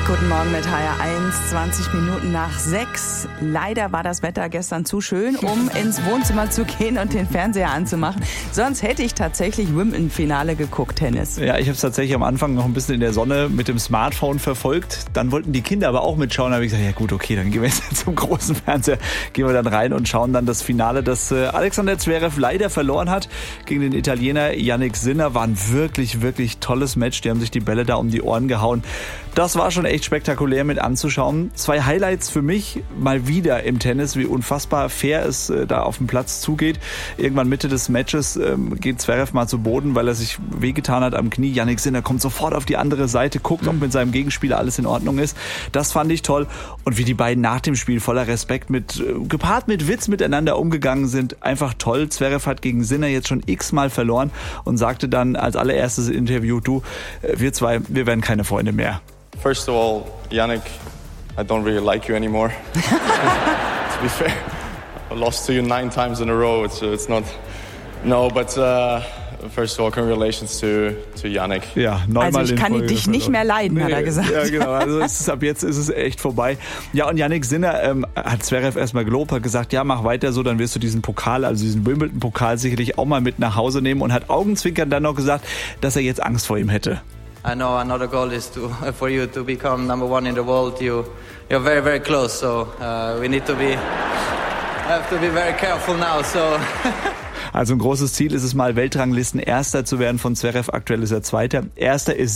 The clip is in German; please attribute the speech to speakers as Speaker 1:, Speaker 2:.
Speaker 1: Guten Morgen mit HR1, 20 Minuten nach 6. Leider war das Wetter gestern zu schön, um ins Wohnzimmer zu gehen und den Fernseher anzumachen. Sonst hätte ich tatsächlich Wimbledon-Finale geguckt, Tennis.
Speaker 2: Ja, ich habe es tatsächlich am Anfang noch ein bisschen in der Sonne mit dem Smartphone verfolgt. Dann wollten die Kinder aber auch mitschauen. Da habe ich gesagt, ja gut, okay, dann gehen wir jetzt zum großen Fernseher. Gehen wir dann rein und schauen dann das Finale, das Alexander Zverev leider verloren hat gegen den Italiener Jannik Sinner. War ein wirklich, wirklich tolles Match. Die haben sich die Bälle da um die Ohren gehauen. Das war schon echt spektakulär mit anzuschauen. 2 Highlights für mich mal wieder im Tennis, wie unfassbar fair es da auf dem Platz zugeht. Irgendwann Mitte des Matches geht Zverev mal zu Boden, weil er sich wehgetan hat am Knie. Jannik Sinner kommt sofort auf die andere Seite, guckt, ob mit seinem Gegenspieler alles in Ordnung ist. Das fand ich toll. Und wie die beiden nach dem Spiel voller Respekt gepaart mit Witz miteinander umgegangen sind, einfach toll. Zverev hat gegen Sinner jetzt schon x-mal verloren und sagte dann als allererstes Interview, wir zwei, wir werden keine Freunde mehr.
Speaker 3: First of all, Jannik, I don't really like you anymore. To be fair, I lost to you 9 times in a row. It's not. No, but first of all, congratulations to Jannik.
Speaker 2: Ja,
Speaker 1: also ich kann dich nicht mehr leiden, hat er gesagt.
Speaker 2: Ja, genau. Also ab jetzt ist es echt vorbei. Ja, und Jannik Sinner hat Zverev erstmal gelobt, hat gesagt, ja, mach weiter so, dann wirst du diesen Pokal, also diesen Wimbledon-Pokal sicherlich auch mal mit nach Hause nehmen und hat augenzwinkern dann noch gesagt, dass er jetzt Angst vor ihm hätte.
Speaker 4: I know another goal is for you to become number 1 in the world. You're very, very close, so we have to be very careful now. So.
Speaker 2: Also ein großes Ziel ist es mal, Weltranglisten Erster zu werden von Zverev. Aktuell ist er Zweiter. Erster ist